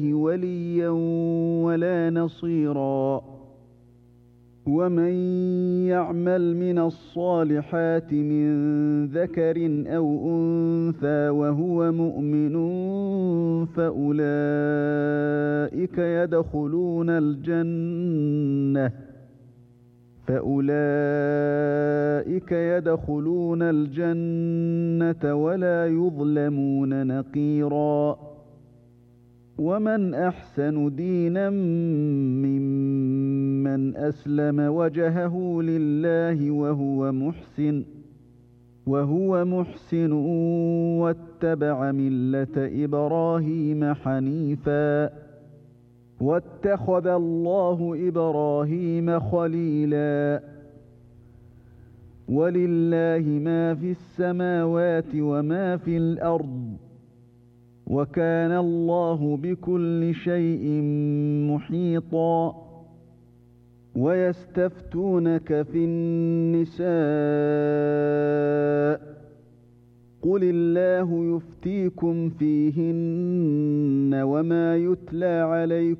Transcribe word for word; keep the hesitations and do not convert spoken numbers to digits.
وليا ولا نصيرا. ومن يعمل من الصالحات من ذكر أو أنثى وهو مؤمن فأولئك يدخلون الجنة فأولئك يدخلون الجنة ولا يظلمون نقيرا. ومن أحسن دينا ممن أسلم وجهه لله وهو محسن وهو محسن واتبع ملة إبراهيم حنيفا واتخذ الله إبراهيم خليلا. ولله ما في السماوات وما في الأرض وكان الله بكل شيء محيطا. ويستفتونك في النساء قل الله يفتيكم فيهن وما يتلى عليكم